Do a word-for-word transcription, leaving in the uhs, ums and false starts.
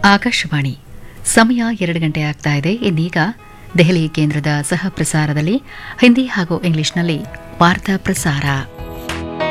ಆಕಾಶವಾಣಿ ಸಮಯ ಎರಡು ಗಂಟೆ ಆಗ್ತಾ ಇದೆ. ಇನ್ನೀಗ ದೆಹಲಿ ಕೇಂದ್ರದ ಸಹ ಪ್ರಸಾರದಲ್ಲಿ ಹಿಂದಿ ಹಾಗೂ ಇಂಗ್ಲಿಷ್ನಲ್ಲಿ ವಾರ್ತಾ ಪ್ರಸಾರ.